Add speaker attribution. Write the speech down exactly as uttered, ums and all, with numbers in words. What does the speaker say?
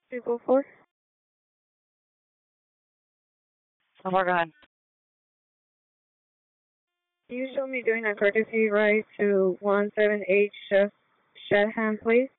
Speaker 1: two four four.
Speaker 2: So far, go ahead.
Speaker 1: Can you show me doing a courtesy ride to one seven eight Shedham, please?